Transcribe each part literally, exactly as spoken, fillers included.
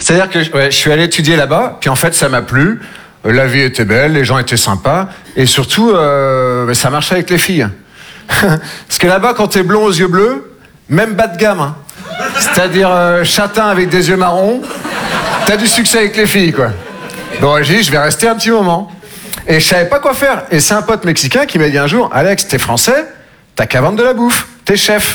C'est-à-dire que ouais, je suis allé étudier là-bas, puis en fait, ça m'a plu. La vie était belle, les gens étaient sympas, et surtout, euh, ça marchait avec les filles. Parce que là-bas, quand t'es blond aux yeux bleus, même bas de gamme, hein. C'est-à-dire euh, châtain avec des yeux marrons, t'as du succès avec les filles, quoi. Bon, j'ai dit, je vais rester un petit moment. Et je savais pas quoi faire. Et c'est un pote mexicain qui m'a dit un jour, Alex, t'es français, t'as qu'à vendre de la bouffe, t'es chef.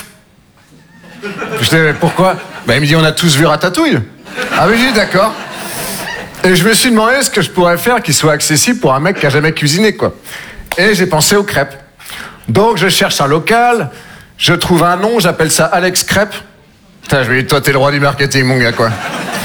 Je dis, pourquoi? Ben, il me dit, on a tous vu Ratatouille. Ah oui, j'ai dit, d'accord. Et je me suis demandé ce que je pourrais faire qui soit accessible pour un mec qui a jamais cuisiné, quoi. Et j'ai pensé aux crêpes. Donc, je cherche un local, je trouve un nom, j'appelle ça Alex Crêpes. Putain, je me dis, toi, t'es le roi du marketing, mon gars, quoi.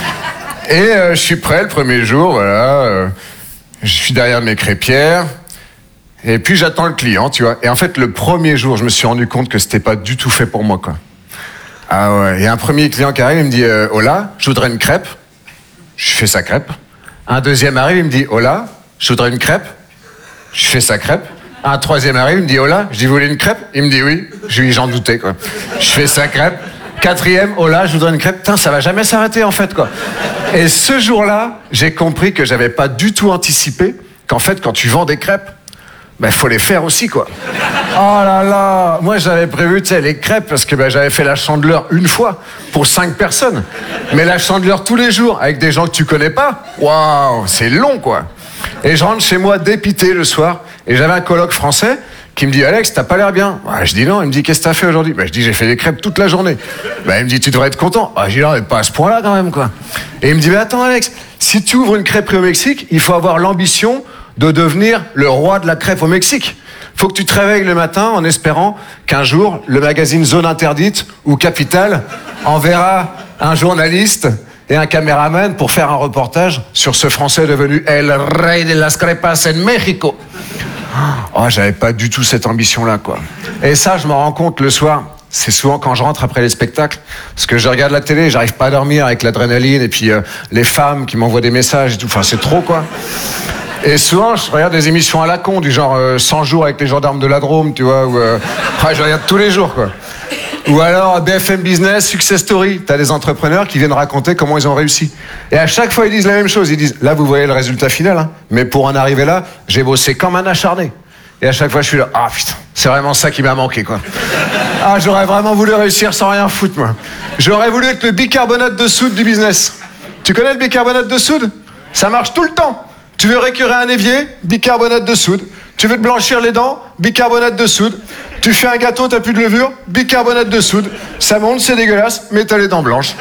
Et euh, je suis prêt le premier jour, voilà. Euh, je suis derrière mes crêpières. Et puis, j'attends le client, tu vois. Et en fait, le premier jour, je me suis rendu compte que c'était pas du tout fait pour moi, quoi. Ah ouais, il y a un premier client qui arrive, il me dit, euh, hola, je voudrais une crêpe. Je fais sa crêpe. Un deuxième arrive, il me dit, hola, je voudrais une crêpe. Je fais sa crêpe. Un troisième arrive, il me dit, hola, je dis, vous voulez une crêpe? Il me dit oui. Je lui, j'en doutais, quoi. Je fais sa crêpe. Quatrième, hola, je voudrais une crêpe. Putain, ça va jamais s'arrêter, en fait, quoi. Et ce jour-là, j'ai compris que j'avais pas du tout anticipé qu'en fait, quand tu vends des crêpes, ben, faut les faire aussi, quoi. Oh là là, moi, j'avais prévu, tu sais, les crêpes, parce que ben, j'avais fait la Chandeleur une fois, pour cinq personnes. Mais la Chandeleur tous les jours, avec des gens que tu connais pas, waouh, c'est long, quoi. Et je rentre chez moi dépité le soir, et j'avais un coloc français qui me dit, Alex, t'as pas l'air bien. Ouais, je dis non, il me dit, qu'est-ce que t'as fait aujourd'hui? Ben, je dis, j'ai fait des crêpes toute la journée. Ben, il me dit, tu devrais être content. Ah, je dis, non, mais pas à ce point-là, quand même, quoi. Et il me dit, mais attends, Alex, si tu ouvres une crêperie au Mexique, il faut avoir l'ambition de devenir le roi de la crêpe au Mexique. Faut que tu te réveilles le matin en espérant qu'un jour, le magazine Zone Interdite ou Capital enverra un journaliste et un caméraman pour faire un reportage sur ce Français devenu El Rey de las Crepas en Mexico. Oh, j'avais pas du tout cette ambition-là, quoi. Et ça, je m'en rends compte le soir. C'est souvent quand je rentre après les spectacles, parce que je regarde la télé, j'arrive pas à dormir avec l'adrénaline, et puis euh, les femmes qui m'envoient des messages et tout. Enfin, c'est trop, quoi. Et souvent, je regarde des émissions à la con, du genre euh, cent jours avec les gendarmes de la Drôme, tu vois, ou... Euh, ouais, je regarde tous les jours, quoi. Ou alors B F M Business, Success Story. T'as des entrepreneurs qui viennent raconter comment ils ont réussi. Et à chaque fois, ils disent la même chose. Ils disent, là, vous voyez le résultat final, hein, mais pour en arriver là, j'ai bossé comme un acharné. Et à chaque fois, je suis là, ah putain, c'est vraiment ça qui m'a manqué, quoi. Ah, j'aurais vraiment voulu réussir sans rien foutre, moi. J'aurais voulu être le bicarbonate de soude du business. Tu connais le bicarbonate de soude? Ça marche tout le temps. Tu veux récurer un évier? Bicarbonate de soude. Tu veux te blanchir les dents? Bicarbonate de soude. Tu fais un gâteau, t'as plus de levure? Bicarbonate de soude. Ça monte, c'est dégueulasse, mais t'as les dents blanches.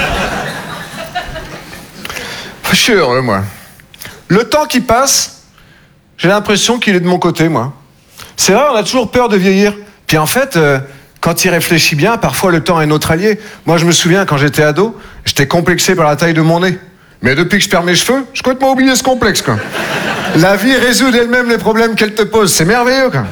Je suis heureux, moi. Le temps qui passe, j'ai l'impression qu'il est de mon côté, moi. C'est vrai, on a toujours peur de vieillir. Puis en fait, euh, quand il réfléchit bien, parfois le temps est notre allié. Moi, je me souviens, quand j'étais ado, j'étais complexé par la taille de mon nez. Mais depuis que je perds mes cheveux, j'ai complètement oublié ce complexe, quoi. La vie résout d'elle-même les problèmes qu'elle te pose. C'est merveilleux, quoi.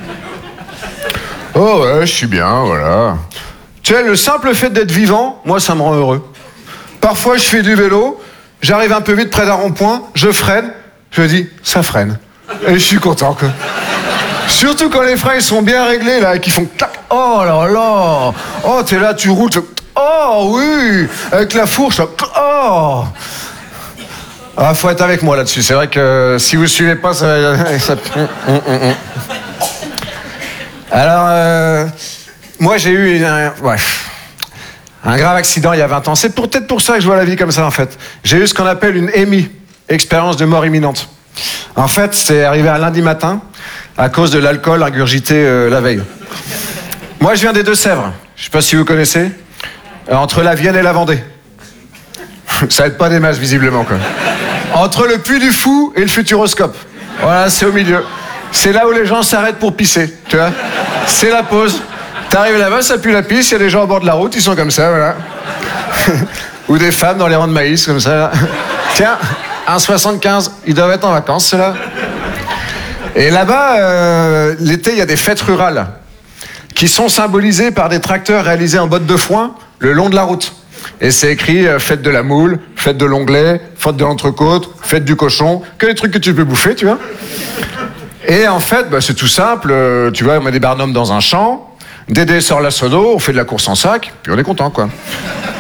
Oh ouais, je suis bien, voilà. Tu sais, le simple fait d'être vivant, moi, ça me rend heureux. Parfois, je fais du vélo, j'arrive un peu vite près d'un rond-point, je freine, je me dis, ça freine. Et je suis content, quoi. Surtout quand les freins ils sont bien réglés, là, et qu'ils font clac. Oh là là. Oh, t'es là, tu roules, tu... Oh oui, avec la fourche, là. Oh. Ah, faut être avec moi là-dessus. C'est vrai que si vous suivez pas, ça... ça... Alors, euh, moi j'ai eu un, ouais, un grave accident il y a vingt ans. C'est peut-être pour ça que je vois la vie comme ça, en fait. J'ai eu ce qu'on appelle une E M I, expérience de mort imminente. En fait, c'est arrivé un lundi matin à cause de l'alcool ingurgité euh, la veille. Moi, je viens des Deux-Sèvres. Je sais pas si vous connaissez. Euh, entre la Vienne et la Vendée. Ça aide pas des masses, visiblement, quoi. Entre le Puy du Fou et le Futuroscope. Voilà, c'est au milieu. C'est là où les gens s'arrêtent pour pisser, tu vois. C'est la pause. T'arrives là-bas, ça pue la pisse, il y a des gens au bord de la route, ils sont comme ça, voilà. Ou des femmes dans les rangs de maïs, comme ça. Là. Tiens, un soixante-quinze, ils doivent être en vacances, ceux-là. Et là-bas, euh, l'été, il y a des fêtes rurales qui sont symbolisées par des tracteurs réalisés en bottes de foin le long de la route. Et c'est écrit euh, fête de la moule, fête de l'onglet, fête de l'entrecôte, fête du cochon, que les trucs que tu peux bouffer, tu vois. Et en fait, bah, c'est tout simple, euh, tu vois, on met des barnums dans un champ, Dédé sort la sono, on fait de la course en sac, puis on est content, quoi.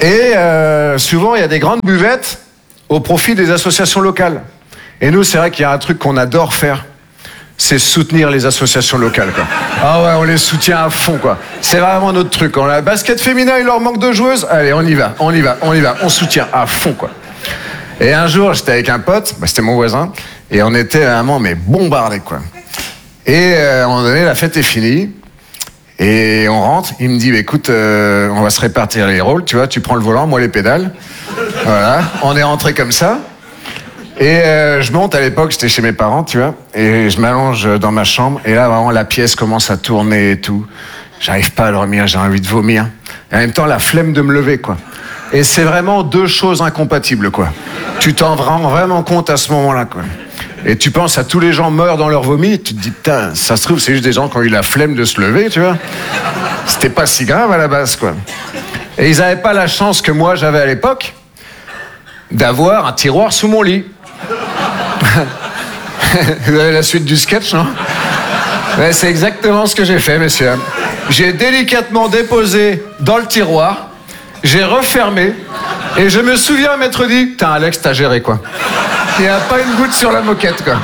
Et euh, souvent, il y a des grandes buvettes au profit des associations locales. Et nous, c'est vrai qu'il y a un truc qu'on adore faire, c'est soutenir les associations locales, quoi. Ah ouais, on les soutient à fond, quoi. C'est vraiment notre truc. On a le basket féminin, il leur manque de joueuses. Allez, on y va, on y va, on y va. On soutient à fond, quoi. Et un jour, j'étais avec un pote, bah, c'était mon voisin, et on était vraiment, mais bombardés, quoi. Et euh, à un moment donné, la fête est finie, et on rentre. Il me dit, bah, écoute, euh, on va se répartir les rôles, tu vois, tu prends le volant, moi les pédales. Voilà, on est rentré comme ça. Et euh, je monte, à l'époque, j'étais chez mes parents, tu vois, et je m'allonge dans ma chambre, et là, vraiment, la pièce commence à tourner et tout. J'arrive pas à dormir, j'ai envie de vomir. Et en même temps, la flemme de me lever, quoi. Et c'est vraiment deux choses incompatibles, quoi. Tu t'en rends vraiment compte à ce moment-là, quoi. Et tu penses à tous les gens morts dans leur vomi, et tu te dis, putain, ça se trouve, c'est juste des gens qui ont eu la flemme de se lever, tu vois. C'était pas si grave à la base, quoi. Et ils avaient pas la chance que moi, j'avais à l'époque, d'avoir un tiroir sous mon lit. Vous avez la suite du sketch, non? Ouais, c'est exactement ce que j'ai fait, messieurs. J'ai délicatement déposé dans le tiroir, j'ai refermé, et je me souviens m'être dit, putain, Alex, t'as géré, quoi. Il n'y a pas une goutte sur la moquette, quoi.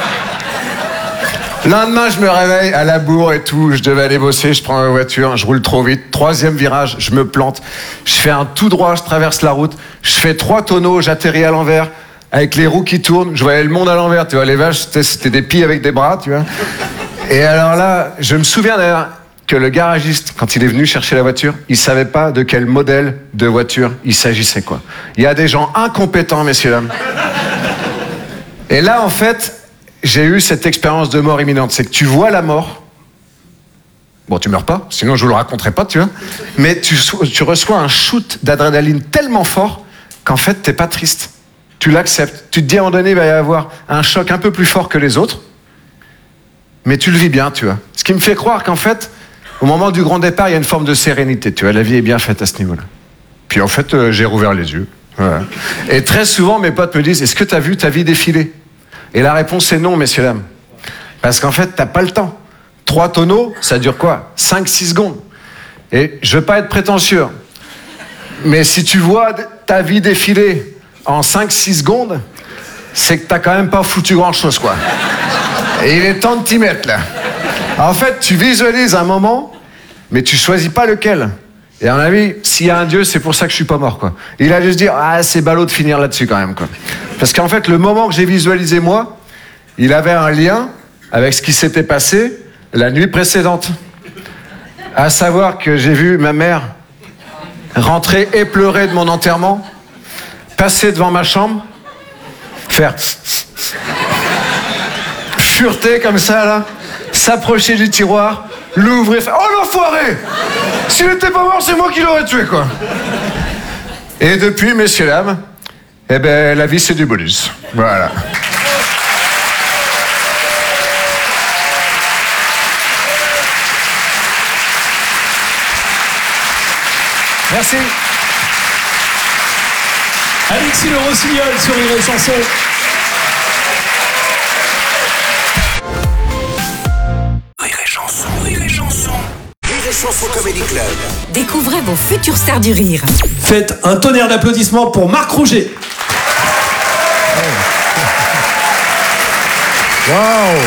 Le lendemain, je me réveille à la bourre et tout, je devais aller bosser, je prends ma voiture, je roule trop vite, troisième virage, je me plante, je fais un tout droit, je traverse la route, je fais trois tonneaux, j'atterris à l'envers, avec les roues qui tournent, je voyais le monde à l'envers, tu vois, les vaches, c'était, c'était des pies avec des bras, tu vois. Et alors là, je me souviens d'ailleurs que le garagiste, quand il est venu chercher la voiture, il savait pas de quel modèle de voiture il s'agissait, quoi. Il y a des gens incompétents, messieurs, dames. Et là, en fait, j'ai eu cette expérience de mort imminente. C'est que tu vois la mort. Bon, tu meurs pas, sinon je vous le raconterai pas, tu vois. Mais tu, tu reçois un shoot d'adrénaline tellement fort qu'en fait, t'es pas triste. Tu l'acceptes. Tu te dis à un moment donné, il va y avoir un choc un peu plus fort que les autres. Mais tu le vis bien, tu vois. Ce qui me fait croire qu'en fait, au moment du grand départ, il y a une forme de sérénité, tu vois. La vie est bien faite à ce niveau-là. Puis en fait, euh, j'ai rouvert les yeux. Voilà. Et très souvent, mes potes me disent, est-ce que tu as vu ta vie défiler? Et la réponse est non, messieurs, dames. Parce qu'en fait, t'as pas le temps. Trois tonneaux, ça dure quoi? cinq six secondes. Et je veux pas être prétentieux, mais si tu vois ta vie défiler en cinq six secondes, c'est que t'as quand même pas foutu grand-chose, quoi. Et il est temps de t'y mettre, là. En fait, tu visualises un moment, mais tu choisis pas lequel. Et à mon avis, s'il y a un Dieu, c'est pour ça que je suis pas mort, quoi. Il a dû se dire, ah, c'est ballot de finir là-dessus, quand même, quoi. Parce qu'en fait, le moment que j'ai visualisé, moi, il avait un lien avec ce qui s'était passé la nuit précédente. À savoir que j'ai vu ma mère rentrer éplorée de mon enterrement, passer devant ma chambre, faire fureter comme ça, là, s'approcher du tiroir, l'ouvrir, faire « Oh l'enfoiré! S'il n'était pas mort, c'est moi qui l'aurais tué, quoi !» Et depuis, messieurs, dames, eh ben, la vie, c'est du bonus. Voilà. Merci. Alexis Le Rossignol sur Rire et Chanson. Rire et Chanson, Rire et Chanson. Rire et Chanson Comedy Club. Découvrez vos futures stars du rire. Faites un tonnerre d'applaudissements pour Marc Rouget. Waouh!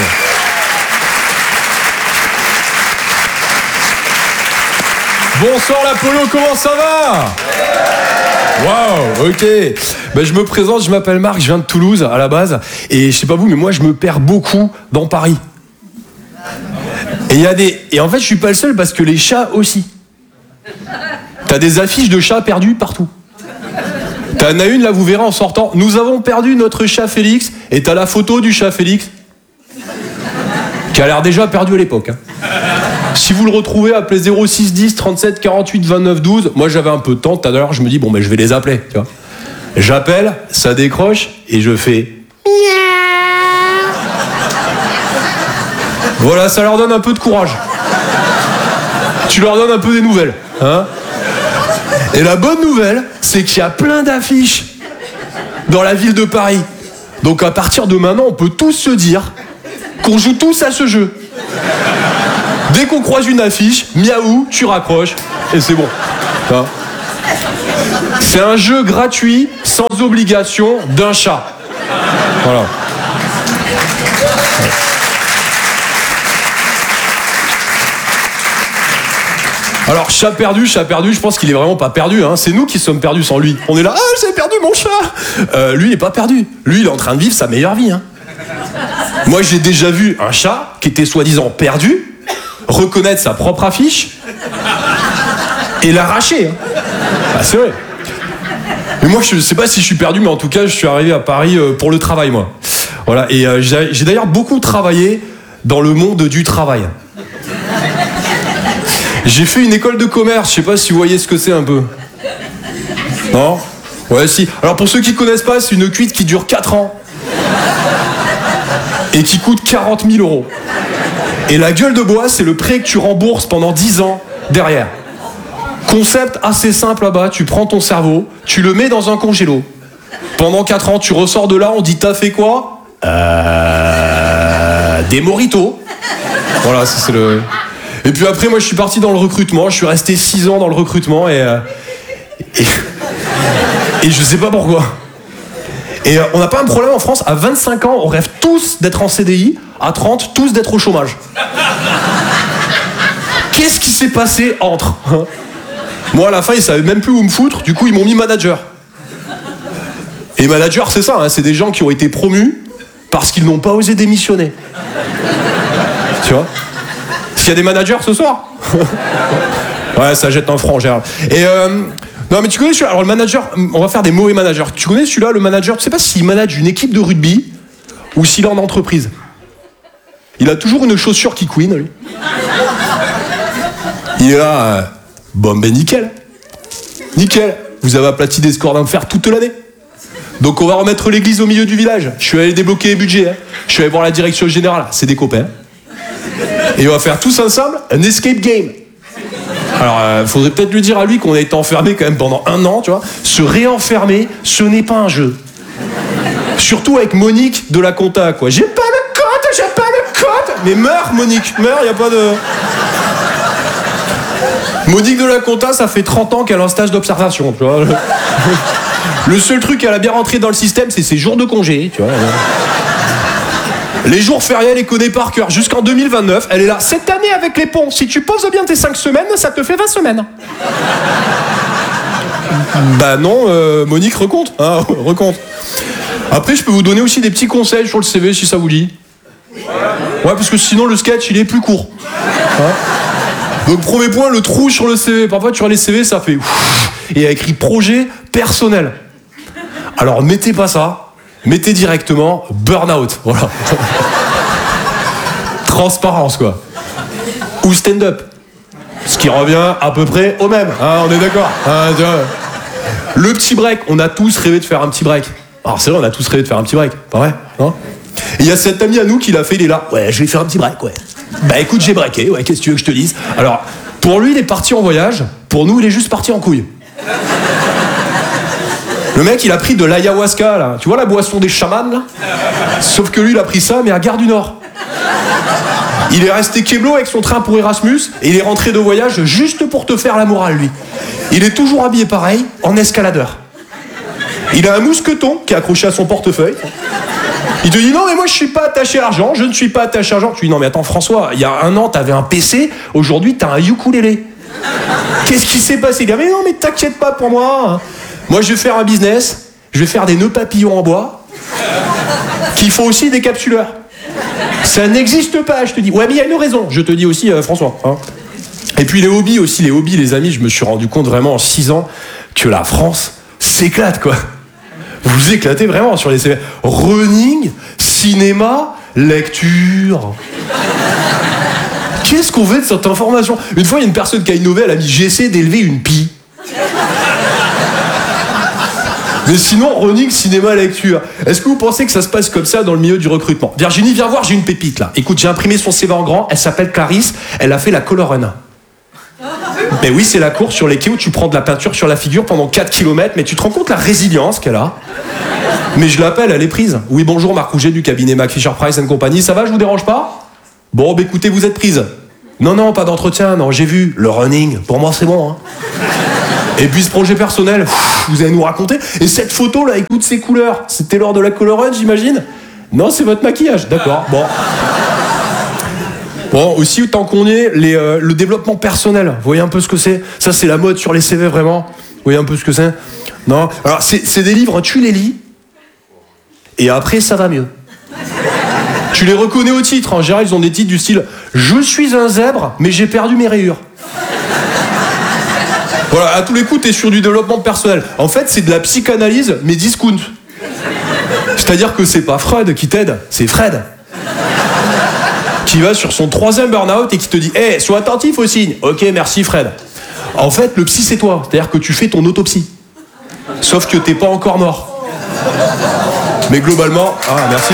Bonsoir l'Apollo, comment ça va? Waouh, ok. Ben, je me présente, je m'appelle Marc, je viens de Toulouse à la base. Et je sais pas vous, mais moi je me perds beaucoup dans Paris. Et, y a des... et en fait, je suis pas le seul parce que les chats aussi. T'as des affiches de chats perdus partout. T'en as une là, vous verrez en sortant. Nous avons perdu notre chat Félix. Et t'as la photo du chat Félix. Qui a l'air déjà perdu à l'époque. Hein. Si vous le retrouvez, appelez zéro six dix trente-sept quarante-huit vingt-neuf douze. Moi j'avais un peu de temps tout à l'heure, je me dis bon ben je vais les appeler, tu vois. J'appelle, ça décroche et je fais miaou. Voilà, ça leur donne un peu de courage. Tu leur donnes un peu des nouvelles, hein. Et la bonne nouvelle, c'est qu'il y a plein d'affiches dans la ville de Paris. Donc à partir de maintenant, on peut tous se dire qu'on joue tous à ce jeu. Dès qu'on croise une affiche, miaou, tu raccroches, et c'est bon. Hein ? C'est un jeu gratuit, sans obligation, d'un chat. Voilà. Alors, chat perdu, chat perdu, je pense qu'il est vraiment pas perdu. Hein. C'est nous qui sommes perdus sans lui. On est là, ah, j'ai perdu mon chat. Euh, lui, il est pas perdu. Lui, il est en train de vivre sa meilleure vie. Hein. Moi, j'ai déjà vu un chat qui était soi-disant perdu reconnaître sa propre affiche et l'arracher. Hein. Ah, c'est vrai. Mais moi, je sais pas si je suis perdu, mais en tout cas, je suis arrivé à Paris pour le travail, moi. Voilà. Et euh, j'ai, j'ai d'ailleurs beaucoup travaillé dans le monde du travail. J'ai fait une école de commerce, je sais pas si vous voyez ce que c'est un peu. Non ? Ouais, si. Alors pour ceux qui connaissent pas, c'est une cuite qui dure quatre ans. Et qui coûte quarante mille euros. Et la gueule de bois, c'est le prêt que tu rembourses pendant dix ans derrière. Concept assez simple là-bas, tu prends ton cerveau, tu le mets dans un congélo. Pendant quatre ans, tu ressors de là, on dit t'as fait quoi ? Euh... Des mojitos. Voilà, ça c'est le... Et puis après, moi, je suis parti dans le recrutement. Je suis resté six ans dans le recrutement et, euh, et, et je sais pas pourquoi. Et euh, on n'a pas un problème en France. À vingt-cinq ans, on rêve tous d'être en C D I. À trente, tous d'être au chômage. Qu'est-ce qui s'est passé entre ? Moi, à la fin, ils savaient même plus où me foutre. Du coup, ils m'ont mis manager. Et manager, c'est ça. Hein, c'est des gens qui ont été promus parce qu'ils n'ont pas osé démissionner. Tu vois ? Est-ce qu'il y a des managers ce soir ? Ouais, ça jette un franc, Gérard. Et euh, non, mais tu connais celui-là ? Alors, le manager, on va faire des mauvais managers. Tu connais celui-là, le manager ? Tu sais pas s'il manage une équipe de rugby ou s'il est en entreprise. Il a toujours une chaussure qui couine, lui. Il est là, euh, bon, ben nickel. Nickel. Vous avez aplati des scores d'un fer toute l'année. Donc, on va remettre l'église au milieu du village. Je suis allé débloquer les budgets. Hein. Je suis allé voir la direction générale. C'est des copains. Et on va faire tous ensemble un escape game. Alors, euh, faudrait peut-être lui dire à lui qu'on a été enfermé quand même pendant un an, tu vois. Se réenfermer, ce n'est pas un jeu. Surtout avec Monique de la compta, quoi. J'ai pas le code, j'ai pas le code. Mais meurs, Monique, meurs, y a pas de... Monique de la compta, ça fait trente ans qu'elle a un stage d'observation, tu vois. Le seul truc qu'elle a bien rentré dans le système, c'est ses jours de congé, tu vois. Les jours fériés, elle les connaît par cœur. Jusqu'en deux mille vingt-neuf, elle est là. Cette année, avec les ponts, si tu poses bien tes cinq semaines, ça te fait vingt semaines. Bah non, euh, Monique, recompte. Hein, recompte. Après, je peux vous donner aussi des petits conseils sur le C V, si ça vous dit. Ouais, parce que sinon, le sketch, il est plus court. Hein ? Donc, premier point, le trou sur le C V. Parfois, tu vois les C V, ça fait... Ouf, et il y a écrit projet personnel. Alors, mettez pas ça. Mettez directement burn-out, voilà. Transparence, quoi. Ou stand-up. Ce qui revient à peu près au même, hein, on est d'accord. Hein, le petit break, on a tous rêvé de faire un petit break. Alors c'est vrai, on a tous rêvé de faire un petit break, pas vrai, hein ? Et il y a cet ami à nous qui l'a fait, il est là. Ouais, je vais faire un petit break, ouais. Bah écoute, j'ai breaké, ouais, qu'est-ce que tu veux que je te dise ? Alors, pour lui, il est parti en voyage, pour nous, il est juste parti en couille. Le mec, il a pris de l'ayahuasca, là. Tu vois la boisson des chamans, là ? Sauf que lui, il a pris ça, mais à Gare du Nord. Il est resté keblo avec son train pour Erasmus, et il est rentré de voyage juste pour te faire la morale, lui. Il est toujours habillé pareil, en escaladeur. Il a un mousqueton qui est accroché à son portefeuille. Il te dit, non, mais moi, je suis pas attaché à l'argent, je ne suis pas attaché à l'argent. Tu dis, non, mais attends, François, il y a un an, t'avais un P C, aujourd'hui, t'as un ukulélé. Qu'est-ce qui s'est passé ? Il dit, mais non, mais t'inquiète pas pour moi. Moi, je vais faire un business, je vais faire des nœuds papillons en bois, qui font aussi des capsuleurs. Ça n'existe pas, je te dis. Ouais, mais il y a une raison, je te dis aussi, euh, François. Hein. Et puis les hobbies aussi, les hobbies, les amis, je me suis rendu compte vraiment en six ans que la France s'éclate, quoi. Vous vous éclatez vraiment sur les C V. Running, cinéma, lecture. Qu'est-ce qu'on veut de cette information ? Une fois, il y a une personne qui a innové, elle a mis « j'essaie d'élever une pie ». Mais sinon, running, cinéma, lecture. Est-ce que vous pensez que ça se passe comme ça dans le milieu du recrutement ? Virginie, viens voir, j'ai une pépite là. Écoute, j'ai imprimé son C V en grand, elle s'appelle Clarisse, elle a fait la color run. Mais oui, c'est la course sur les quais où tu prends de la peinture sur la figure pendant quatre kilomètres, mais tu te rends compte la résilience qu'elle a ? Mais je l'appelle, elle est prise. Oui, bonjour, Marc Rouget du cabinet Mac Fisher Price and Company, ça va, je vous dérange pas ? Bon, bah écoutez, vous êtes prise. Non, non, pas d'entretien, non, j'ai vu. Le running, pour moi c'est bon, hein. Et puis ce projet personnel, pff, vous allez nous raconter. Et cette photo là avec toutes ces couleurs, c'était lors de la Color Run, j'imagine? Non, c'est votre maquillage, d'accord. Bon. Bon, aussi, tant qu'on est, les, euh, le développement personnel, vous voyez un peu ce que c'est? Ça, c'est la mode sur les C V, vraiment. Vous voyez un peu ce que c'est? Non? Alors, c'est, c'est des livres, tu les lis, et après, ça va mieux. Tu les reconnais au titre. En général, ils ont des titres du style « Je suis un zèbre, mais j'ai perdu mes rayures ». Voilà, à tous les coups, t'es sur du développement personnel. En fait, c'est de la psychanalyse, mais discount. C'est-à-dire que c'est pas Freud qui t'aide, c'est Fred. Qui va sur son troisième burn-out et qui te dit « Hé, hey, sois attentif aux signes ». Ok, merci Fred. En fait, le psy, c'est toi. C'est-à-dire que tu fais ton autopsie. Sauf que t'es pas encore mort. Mais globalement... Ah, merci.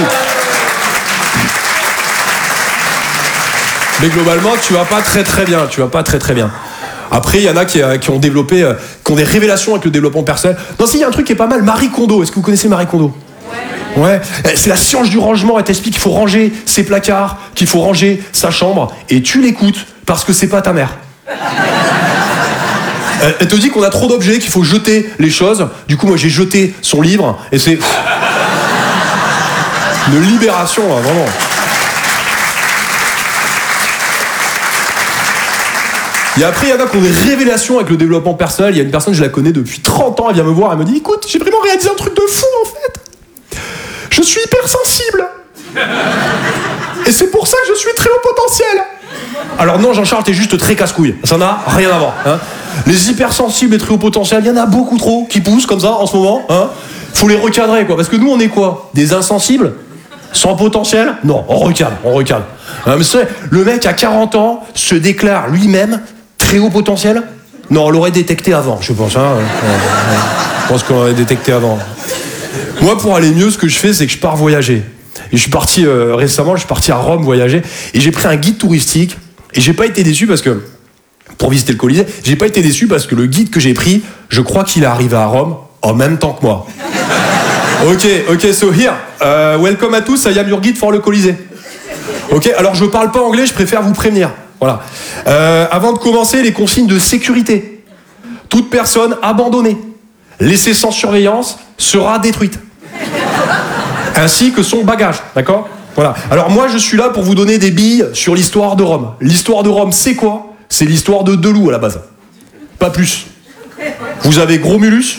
Mais globalement, tu vas pas très très bien. Tu vas pas très très bien. Après, il y en a qui, euh, qui ont développé, euh, qui ont des révélations avec le développement personnel. Non, si, il y a un truc qui est pas mal, Marie Kondo. Est-ce que vous connaissez Marie Kondo? Ouais. Ouais. C'est la science du rangement. Elle t'explique qu'il faut ranger ses placards, qu'il faut ranger sa chambre, et tu l'écoutes parce que c'est pas ta mère. Elle, elle te dit qu'on a trop d'objets, qu'il faut jeter les choses. Du coup, moi, j'ai jeté son livre, et c'est une libération, là, vraiment. Et après, il y en a qui ont des révélations avec le développement personnel. Il y a une personne, je la connais depuis trente ans, elle vient me voir, elle me dit « Écoute, j'ai vraiment réalisé un truc de fou, en fait. Je suis hypersensible. Et c'est pour ça que je suis très haut potentiel. » Alors non, Jean-Charles, t'es juste très casse-couille. Ça n'a rien à voir. Hein. Les hypersensibles et très haut potentiel, il y en a beaucoup trop qui poussent comme ça, en ce moment. Hein. Faut les recadrer, quoi. Parce que nous, on est quoi? Des insensibles? Sans potentiel? Non, on recadre, on recadre. Hein, mais c'est, le mec à quarante ans se déclare lui-même très haut potentiel? Non, on l'aurait détecté avant, je pense. Hein. Je pense qu'on l'aurait détecté avant. Moi, pour aller mieux, ce que je fais, c'est que je pars voyager. Et je suis parti euh, récemment, je suis parti à Rome voyager, et j'ai pris un guide touristique, et j'ai pas été déçu parce que, pour visiter le Colisée, j'ai pas été déçu parce que le guide que j'ai pris, je crois qu'il est arrivé à Rome en même temps que moi. Ok, ok, so here, uh, welcome à tous, I am your guide for le Colisée. Ok, alors je parle pas anglais, je préfère vous prévenir. Voilà. Euh, avant de commencer, les consignes de sécurité. Toute personne abandonnée, laissée sans surveillance, sera détruite. Ainsi que son bagage, d'accord? Voilà. Alors moi, je suis là pour vous donner des billes sur l'histoire de Rome. L'histoire de Rome, c'est quoi? C'est l'histoire de deux loups à la base. Pas plus. Vous avez Gromulus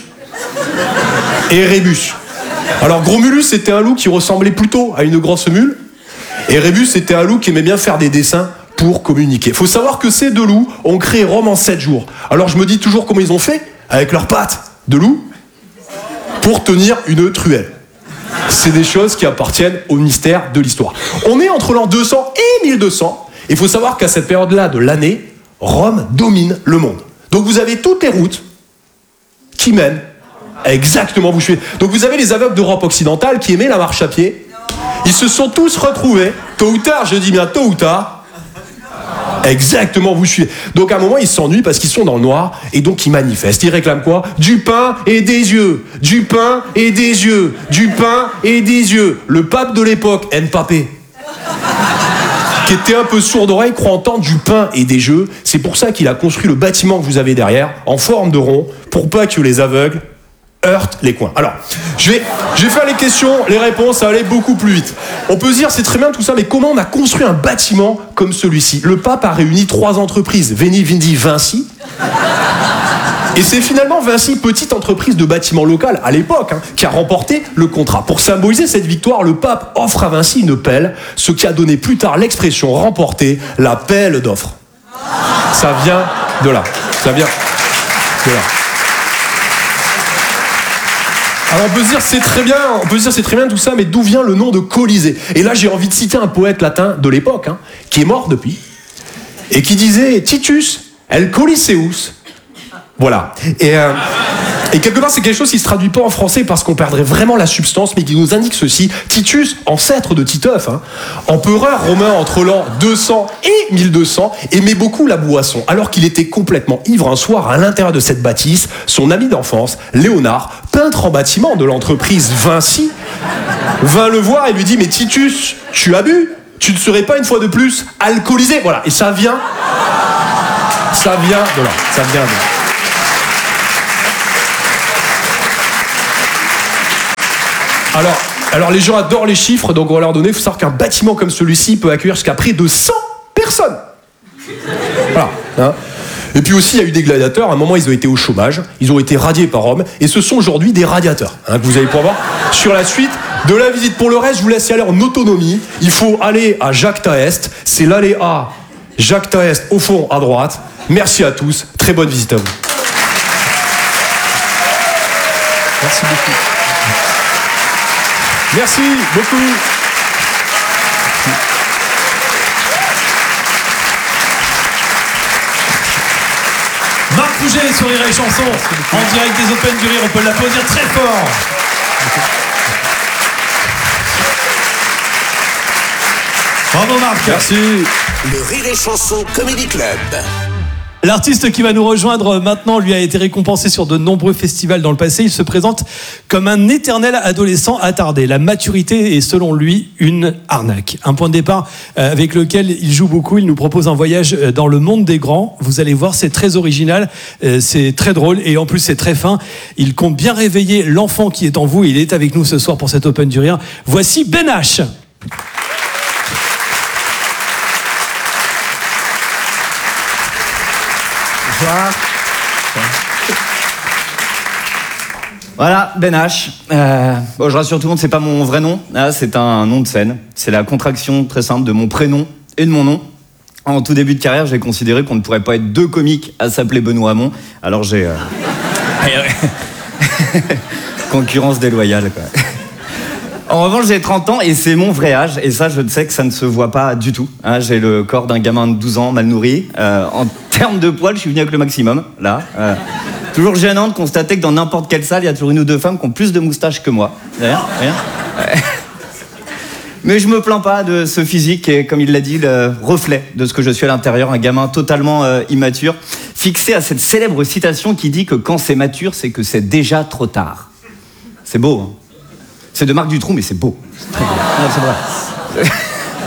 et Rébus. Alors Gromulus, c'était un loup qui ressemblait plutôt à une grosse mule. Et Rébus, c'était un loup qui aimait bien faire des dessins pour communiquer. Faut savoir que ces deux loups ont créé Rome en sept jours. Alors je me dis toujours comment ils ont fait avec leurs pattes de loup pour tenir une truelle. C'est des choses qui appartiennent au mystère de l'histoire. On est entre l'an deux cents et mille deux cents. Et il faut savoir qu'à cette période-là de l'année, Rome domine le monde. Donc vous avez toutes les routes qui mènent exactement, vous suivez. Donc vous avez les aveugles d'Europe occidentale qui aimaient la marche à pied. Ils se sont tous retrouvés, tôt ou tard, je dis bien tôt ou tard. Exactement, vous suivez. Donc à un moment, ils s'ennuient parce qu'ils sont dans le noir et donc ils manifestent. Ils réclament quoi? Du pain et des yeux. Du pain et des yeux. Du pain et des yeux. Le pape de l'époque, Mbappé, qui était un peu sourd d'oreille, croit entendre du pain et des yeux. C'est pour ça qu'il a construit le bâtiment que vous avez derrière, en forme de rond, pour pas que les aveugles heurtent les coins. Alors, je vais, je vais faire les questions, les réponses, ça va aller beaucoup plus vite. On peut se dire, c'est très bien tout ça, mais comment on a construit un bâtiment comme celui-ci? Le pape a réuni trois entreprises, Veni, Vidi, Vinci. Et c'est finalement Vinci, petite entreprise de bâtiment local à l'époque, hein, qui a remporté le contrat. Pour symboliser cette victoire, le pape offre à Vinci une pelle, ce qui a donné plus tard l'expression remporter, la pelle d'offre. Ça vient de là. Ça vient de là. Alors on peut se dire c'est très bien, on peut se dire c'est très bien tout ça, mais d'où vient le nom de Colisée? Et là j'ai envie de citer un poète latin de l'époque, hein, qui est mort depuis, et qui disait Titus el Coliseus. Voilà. Et, euh, et quelque part c'est quelque chose qui se traduit pas en français parce qu'on perdrait vraiment la substance, mais qui nous indique ceci. Titus, ancêtre de Titeuf, hein, empereur romain entre l'an deux cents et mille deux cents, aimait beaucoup la boisson. Alors qu'il était complètement ivre un soir à l'intérieur de cette bâtisse, son ami d'enfance, Léonard, peintre en bâtiment de l'entreprise Vinci, vint le voir et lui dit « Mais Titus, tu as bu? Tu ne serais pas une fois de plus alcoolisé ?» Voilà, et ça vient... Ça vient de là, ça vient de là. Alors, alors les gens adorent les chiffres, donc on va leur donner. Il faut savoir qu'un bâtiment comme celui-ci peut accueillir jusqu'à près de cent personnes. Voilà. Hein. Et puis aussi, il y a eu des gladiateurs. À un moment, ils ont été au chômage. Ils ont été radiés par Rome. Et ce sont aujourd'hui des radiateurs. Hein, que vous allez pouvoir voir sur la suite de la visite. Pour le reste, je vous laisse y aller en autonomie. Il faut aller à Jacques Taest. C'est l'allée A. Jacques Taest, au fond, à droite. Merci à tous. Très bonne visite à vous. Merci beaucoup. Merci beaucoup. Marc Rouget sur Rire et Chanson, en direct des Open du Rire, on peut l'applaudir très fort. Bravo Marc. Merci. Le Rire et Chanson Comedy Club. L'artiste qui va nous rejoindre maintenant lui a été récompensé sur de nombreux festivals dans le passé. Il se présente comme un éternel adolescent attardé. La maturité est selon lui une arnaque. Un point de départ avec lequel il joue beaucoup. Il nous propose un voyage dans le monde des grands. Vous allez voir, c'est très original, c'est très drôle et en plus c'est très fin. Il compte bien réveiller l'enfant qui est en vous. Il est avec nous ce soir pour cet Open du Rire. Voici Ben H. Voilà, Ben H. Euh, bon, je rassure tout le monde, c'est pas mon vrai nom. Ah, c'est un nom de scène. C'est la contraction très simple de mon prénom et de mon nom. En tout début de carrière, j'ai considéré qu'on ne pourrait pas être deux comiques à s'appeler Benoît Hamon. Alors j'ai... Euh... concurrence déloyale, quoi. En revanche, j'ai trente ans et c'est mon vrai âge. Et ça, je sais que ça ne se voit pas du tout. Hein, j'ai le corps d'un gamin de douze ans, mal nourri. Euh, en termes de poils, je suis venu avec le maximum, là. Euh, toujours gênant de constater que dans n'importe quelle salle, il y a toujours une ou deux femmes qui ont plus de moustaches que moi. Rien, rien. Euh, mais je me plains pas de ce physique qui est, comme il l'a dit, le reflet de ce que je suis à l'intérieur. Un gamin totalement euh, immature, fixé à cette célèbre citation qui dit que quand c'est mature, c'est que c'est déjà trop tard. C'est beau, hein. C'est de Marc Dutroux, mais c'est beau. C'est très beau. Non, c'est vrai.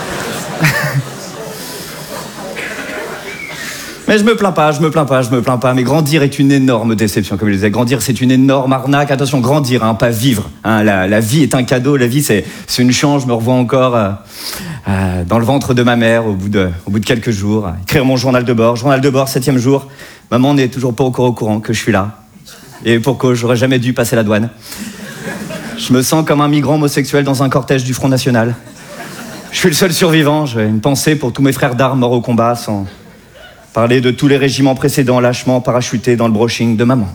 Mais je me plains pas, je me plains pas, je me plains pas. Mais grandir est une énorme déception, comme je le disais. Grandir, c'est une énorme arnaque. Attention, grandir, hein, pas vivre. Hein. La, la vie est un cadeau, la vie, c'est, c'est une chance. Je me revois encore euh, euh, dans le ventre de ma mère au bout de, au bout de quelques jours. Euh, écrire mon journal de bord. Journal de bord, septième jour. Maman n'est toujours pas encore au courant que je suis là. Et pour cause, j'aurais jamais dû passer la douane. Je me sens comme un migrant homosexuel dans un cortège du Front National. Je suis le seul survivant. J'ai une pensée pour tous mes frères d'armes morts au combat, sans parler de tous les régiments précédents lâchement parachutés dans le brushing de maman.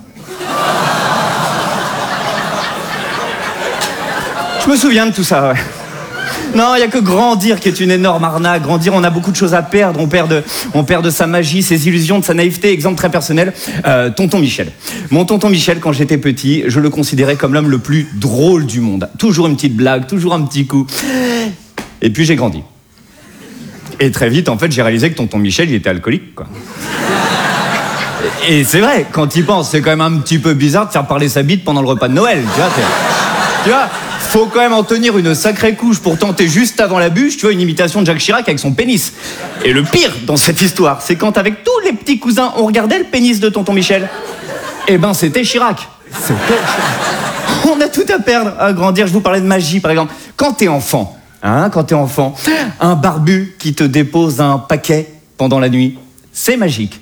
Je me souviens de tout ça, ouais. Non, il n'y a que grandir qui est une énorme arnaque. Grandir, on a beaucoup de choses à perdre. On perd de, on perd de sa magie, ses illusions, de sa naïveté. Exemple très personnel, euh, tonton Michel. Mon tonton Michel, quand j'étais petit, je le considérais comme l'homme le plus drôle du monde. Toujours une petite blague, toujours un petit coup. Et puis j'ai grandi. Et très vite, en fait, j'ai réalisé que tonton Michel, il était alcoolique, quoi. Et c'est vrai, quand il pense, c'est quand même un petit peu bizarre de faire parler sa bite pendant le repas de Noël, tu vois. Tu vois, faut quand même en tenir une sacrée couche pour tenter juste avant la bûche, tu vois, une imitation de Jacques Chirac avec son pénis. Et le pire dans cette histoire, c'est quand avec tous les petits cousins, on regardait le pénis de tonton Michel. Eh ben, c'était Chirac. C'était Chirac. On a tout à perdre à grandir. Je vous parlais de magie, par exemple. Quand t'es enfant, hein, quand t'es enfant, un barbu qui te dépose un paquet pendant la nuit, c'est magique.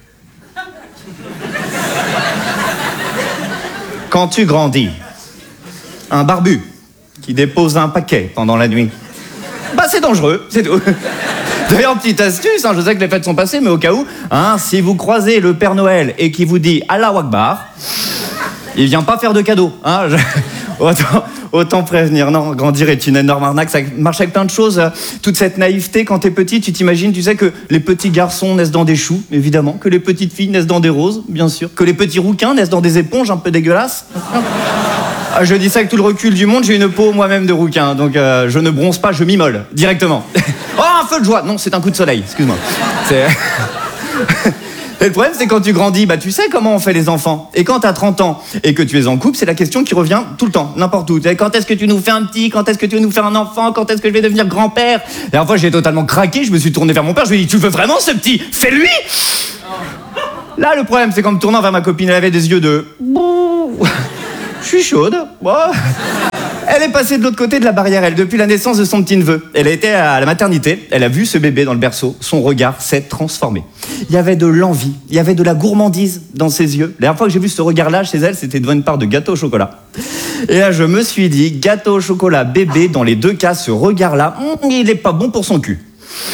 Quand tu grandis, un barbu qui dépose un paquet pendant la nuit, bah c'est dangereux, c'est tout. D'ailleurs, petite astuce, hein, je sais que les fêtes sont passées, mais au cas où, hein, si vous croisez le Père Noël et qu'il vous dit Allah Akbar, il vient pas faire de cadeaux. Hein, je... autant, autant prévenir. Non, grandir est une énorme arnaque, ça marche avec plein de choses. Toute cette naïveté, quand t'es petit, tu t'imagines, tu sais que les petits garçons naissent dans des choux, évidemment, que les petites filles naissent dans des roses, bien sûr, que les petits rouquins naissent dans des éponges un peu dégueulasses. Ah, je dis ça avec tout le recul du monde, j'ai une peau moi-même de rouquin, donc euh, je ne bronze pas, je m'immole, directement. Oh, un feu de joie. Non, c'est un coup de soleil, excuse-moi. C'est... Et le problème, c'est quand tu grandis, bah tu sais comment on fait les enfants. Et quand t'as trente ans et que tu es en couple, c'est la question qui revient tout le temps, n'importe où. Quand est-ce que tu nous fais un petit? Quand est-ce que tu veux nous faire un enfant? Quand est-ce que je vais devenir grand-père? Et la fois, j'ai totalement craqué, je me suis tourné vers mon père, je lui ai dit, tu veux vraiment ce petit? Fais-lui! Là, le problème, c'est qu'en me tournant vers ma copine, elle avait des yeux de... Je suis chaude. Bon. Elle est passée de l'autre côté de la barrière, elle, depuis la naissance de son petit-neveu. Elle a été à la maternité, elle a vu ce bébé dans le berceau, son regard s'est transformé. Il y avait de l'envie, il y avait de la gourmandise dans ses yeux. La dernière fois que j'ai vu ce regard-là chez elle, c'était devant une part de gâteau au chocolat. Et là, je me suis dit, gâteau au chocolat, bébé, dans les deux cas, ce regard-là, mm, il est pas bon pour son cul.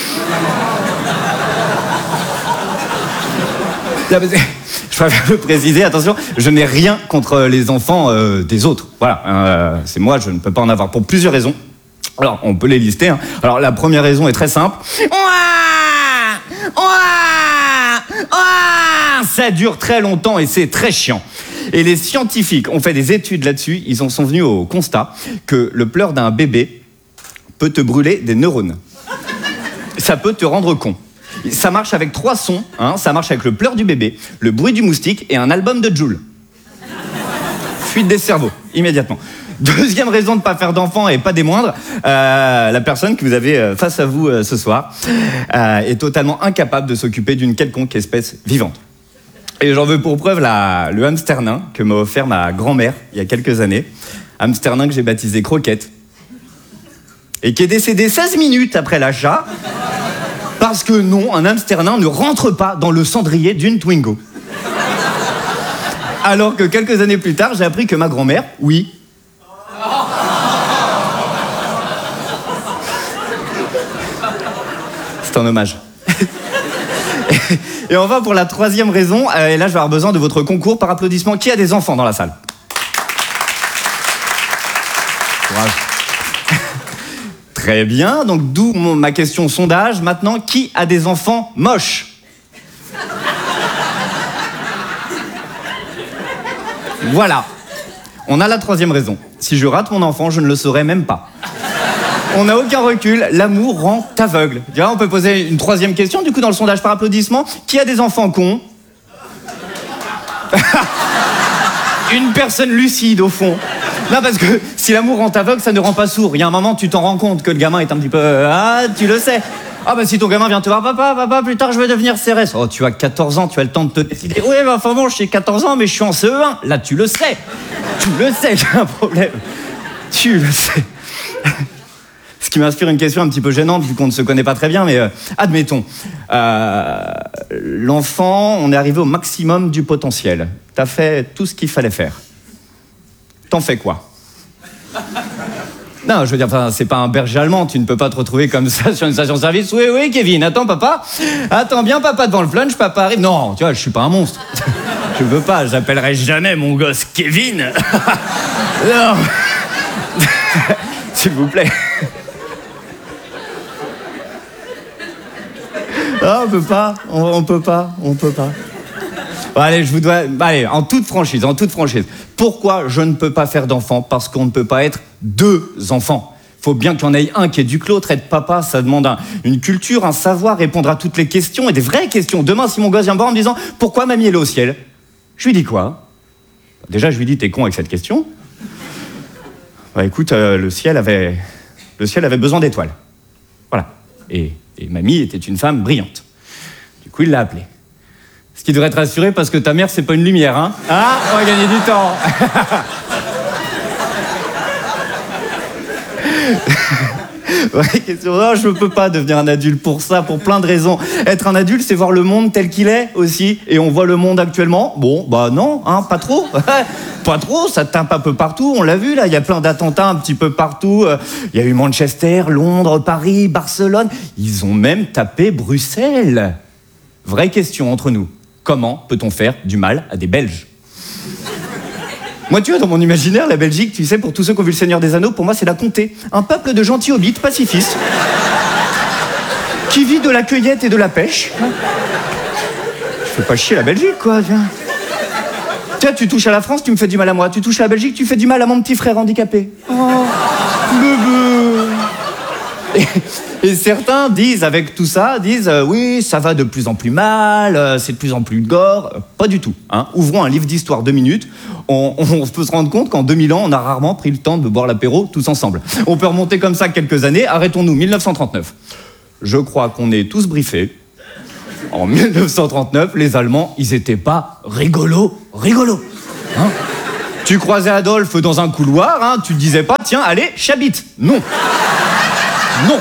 Je préfère le préciser, attention, je n'ai rien contre les enfants euh, des autres. Voilà, euh, c'est moi, je ne peux pas en avoir pour plusieurs raisons. Alors, on peut les lister. Hein. Alors, la première raison est très simple. Ouah Ouah Ouah Ça dure très longtemps et c'est très chiant. Et les scientifiques ont fait des études là-dessus. Ils en sont venus au constat que le pleur d'un bébé peut te brûler des neurones. Ça peut te rendre con. Ça marche avec trois sons, hein. Ça marche avec le pleur du bébé, le bruit du moustique et un album de Jul. Fuite des cerveaux, immédiatement. Deuxième raison de ne pas faire d'enfants et pas des moindres, euh, la personne que vous avez face à vous euh, ce soir euh, est totalement incapable de s'occuper d'une quelconque espèce vivante. Et j'en veux pour preuve la, le hamster nain que m'a offert ma grand-mère il y a quelques années. Hamster nain que j'ai baptisé Croquette. Et qui est décédé seize minutes après l'achat. Parce que non, un hamster nain ne rentre pas dans le cendrier d'une Twingo. Alors que quelques années plus tard, j'ai appris que ma grand-mère, oui. C'est un hommage. Et enfin, pour la troisième raison, euh, et là je vais avoir besoin de votre concours par applaudissement. Qui a des enfants dans la salle? Courage. Très bien, donc d'où mon, ma question sondage. Maintenant, qui a des enfants moches? Voilà. On a la troisième raison. Si je rate mon enfant, je ne le saurais même pas. On n'a aucun recul, l'amour rend aveugle. Tu vois, on peut poser une troisième question, du coup, dans le sondage par applaudissement. Qui a des enfants cons? Une personne lucide, au fond. Non, parce que si l'amour rend aveugle, ça ne rend pas sourd. Il y a un moment, tu t'en rends compte que le gamin est un petit peu... Ah, tu le sais. Ah, bah si ton gamin vient te voir, papa, papa, plus tard, je vais devenir C R S. Oh, tu as quatorze ans, tu as le temps de te décider. Oui, bah, enfin bon, j'ai quatorze ans, mais je suis en C E un. Là, tu le sais. Tu le sais, il y a un problème. Tu le sais. Ce qui m'inspire une question un petit peu gênante, vu qu'on ne se connaît pas très bien, mais euh, admettons. Euh, l'enfant, on est arrivé au maximum du potentiel. T'as fait tout ce qu'il fallait faire. T'en fais quoi? Non, je veux dire, enfin, c'est pas un berger allemand, tu ne peux pas te retrouver comme ça sur une station-service. Oui, oui, Kevin, attends, papa. Attends bien, papa, devant le flunch, papa arrive. Non, tu vois, je suis pas un monstre. Je veux pas, j'appellerai jamais mon gosse Kevin. Non. S'il vous plaît. Ah, on peut pas, on, on peut pas, on peut pas. Bon, allez, je vous dois... Allez, en toute franchise, en toute franchise. Pourquoi je ne peux pas faire d'enfant? Parce qu'on ne peut pas être deux enfants. Faut bien qu'il y en ait un qui éduque l'autre. Être papa, ça demande un, une culture, un savoir, répondre à toutes les questions, et des vraies questions. Demain, si mon gosse vient me voir en me disant « Pourquoi mamie elle est au ciel ?» Je lui dis quoi? Déjà, je lui dis « T'es con avec cette question ?» Bah écoute, euh, le ciel avait... Le ciel avait besoin d'étoiles. Voilà. Et, et mamie était une femme brillante. Du coup, il l'a appelée. Ce qui devrait te rassurer, parce que ta mère, c'est pas une lumière, hein? Ah, on va gagner du temps. Ouais, question. Non, je ne peux pas devenir un adulte pour ça, pour plein de raisons. Être un adulte, c'est voir le monde tel qu'il est aussi. Et on voit le monde actuellement. Bon, bah non, hein, pas trop. Pas trop, ça tape un peu partout. On l'a vu, là, il y a plein d'attentats un petit peu partout. Il y a eu Manchester, Londres, Paris, Barcelone. Ils ont même tapé Bruxelles. Vraie question entre nous. Comment peut-on faire du mal à des Belges? Moi, tu vois, dans mon imaginaire, la Belgique, tu sais, pour tous ceux qui ont vu Le Seigneur des Anneaux, pour moi, c'est la comté. Un peuple de gentils hobbits pacifistes qui vit de la cueillette et de la pêche. Je fais pas chier la Belgique, quoi, tiens. Tiens, tu touches à la France, tu me fais du mal à moi. Tu touches à la Belgique, tu fais du mal à mon petit frère handicapé. Oh, bébé. Et, et certains disent, avec tout ça, disent euh, oui, ça va de plus en plus mal, euh, c'est de plus en plus de gore. Euh, pas du tout. Hein. Ouvrons un livre d'histoire deux minutes. On, on peut se rendre compte qu'en deux mille ans, on a rarement pris le temps de boire l'apéro tous ensemble. On peut remonter comme ça quelques années. Arrêtons-nous, mille neuf cent trente-neuf. Je crois qu'on est tous briefés. En mille neuf cent trente-neuf, les Allemands, ils étaient pas rigolos, rigolos. Hein? Tu croisais Adolphe dans un couloir, hein, tu te disais pas, tiens, allez, j'habite. Non. Non.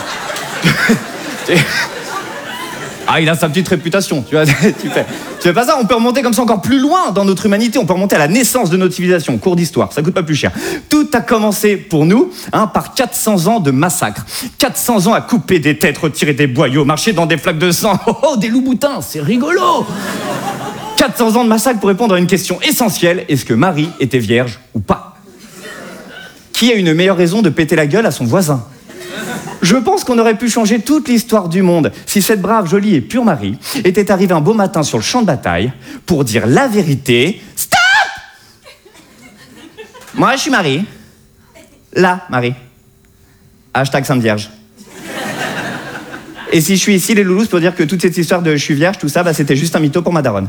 Ah, il a sa petite réputation, tu vois. tu, fais, tu fais pas ça, on peut remonter comme ça encore plus loin dans notre humanité, on peut remonter à la naissance de notre civilisation, cours d'histoire, ça coûte pas plus cher. Tout a commencé pour nous hein, par quatre cents ans de massacre. quatre cents ans à couper des têtes, retirer des boyaux, marcher dans des flaques de sang. Oh, oh des loups-boutins, c'est rigolo. quatre cents ans de massacre pour répondre à une question essentielle, est-ce que Marie était vierge ou pas? Qui a une meilleure raison de péter la gueule à son voisin? Je pense qu'on aurait pu changer toute l'histoire du monde si cette brave, jolie et pure Marie était arrivée un beau matin sur le champ de bataille pour dire la vérité. Stop! Moi, je suis Marie. Là, Marie. Hashtag Sainte Vierge. Et si je suis ici, les loulous, pour dire que toute cette histoire de je suis vierge, tout ça, bah, c'était juste un mytho pour ma daronne.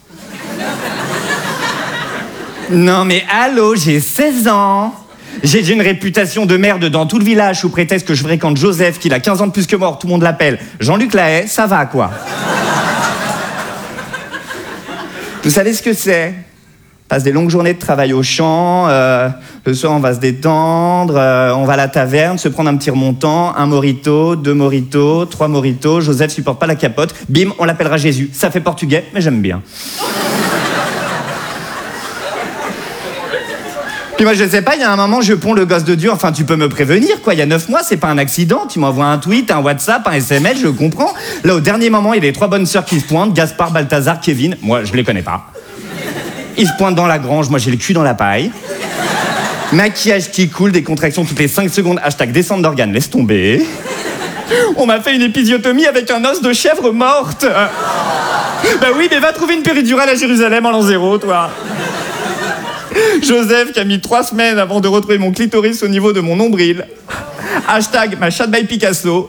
Non mais allô, j'ai seize ans. J'ai une réputation de merde dans tout le village sous prétexte que je fréquente Joseph, qui a quinze ans de plus que mort, tout le monde l'appelle Jean-Luc Lahaye, ça va quoi? Vous savez ce que c'est? On passe des longues journées de travail au champ, euh, le soir on va se détendre, euh, on va à la taverne, se prendre un petit remontant, un morito, deux moritos, trois moritos, Joseph supporte pas la capote, bim, on l'appellera Jésus. Ça fait portugais, mais j'aime bien. Puis moi, je sais pas, il y a un moment, je ponds le gosse de Dieu. Enfin, tu peux me prévenir, quoi. Il y a neuf mois, c'est pas un accident. Tu m'envoies un tweet, un WhatsApp, un S M S, je comprends. Là, au dernier moment, il y a les trois bonnes sœurs qui se pointent. Gaspard, Balthazar, Kevin. Moi, je les connais pas. Ils se pointent dans la grange. Moi, j'ai le cul dans la paille. Maquillage qui coule, des contractions toutes les cinq secondes. Hashtag descente d'organes, laisse tomber. On m'a fait une épisiotomie avec un os de chèvre morte. Bah oui, mais va trouver une péridurale à Jérusalem en l'an zéro, toi. Joseph qui a mis trois semaines avant de retrouver mon clitoris au niveau de mon nombril. Hashtag ma chatte by Picasso.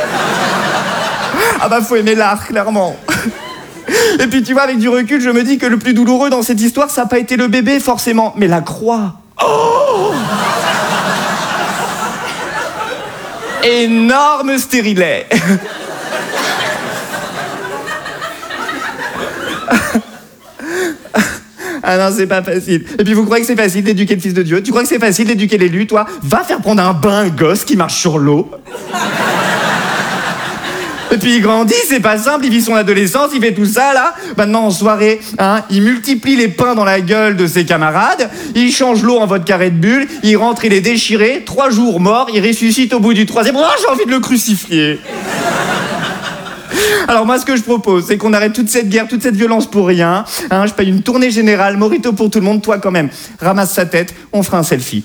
Ah bah faut aimer l'art, clairement. Et puis tu vois, avec du recul, je me dis que le plus douloureux dans cette histoire, ça n'a pas été le bébé forcément, mais la croix. Oh! Énorme stérilet. Ah non, c'est pas facile. Et puis vous croyez que c'est facile d'éduquer le fils de Dieu? Tu crois que c'est facile d'éduquer l'élu, toi? Va faire prendre un bain un gosse qui marche sur l'eau. Et puis il grandit, c'est pas simple, il vit son adolescence, il fait tout ça là. Maintenant en soirée, hein, il multiplie les pains dans la gueule de ses camarades, il change l'eau en vodka Red Bull, il rentre, il est déchiré, trois jours mort, il ressuscite au bout du troisième. Oh, j'ai envie de le crucifier. Alors moi, ce que je propose, c'est qu'on arrête toute cette guerre, toute cette violence pour rien. Hein, je paye une tournée générale, morito pour tout le monde. Toi, quand même, ramasse sa tête, on fera un selfie.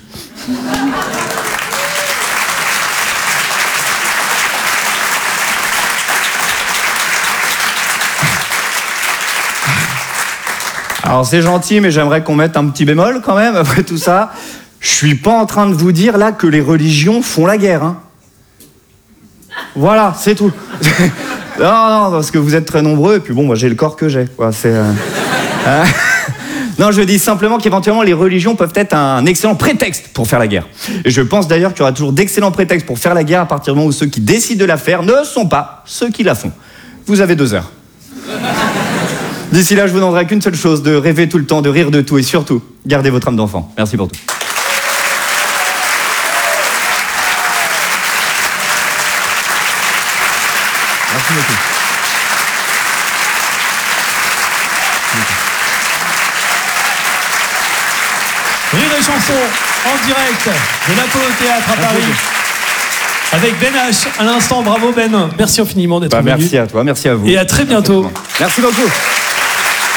Alors c'est gentil, mais j'aimerais qu'on mette un petit bémol quand même, après tout ça. Je suis pas en train de vous dire là que les religions font la guerre. Hein. Voilà, c'est tout. Non, non, parce que vous êtes très nombreux, et puis bon, moi j'ai le corps que j'ai, quoi, c'est... Euh... Euh... Non, je dis simplement qu'éventuellement les religions peuvent être un excellent prétexte pour faire la guerre. Et je pense d'ailleurs qu'il y aura toujours d'excellents prétextes pour faire la guerre à partir du moment où ceux qui décident de la faire ne sont pas ceux qui la font. Vous avez deux heures. D'ici là, je vous demanderai qu'une seule chose, de rêver tout le temps, de rire de tout, et surtout, gardez votre âme d'enfant. Merci pour tout. Merci beaucoup. Rire et chanson en direct de l'Apollo Théâtre à Paris. Avec Ben H à l'instant. Bravo Ben. Merci infiniment d'être bah, venu. Merci à toi, merci à vous. Et à très bientôt. Merci beaucoup.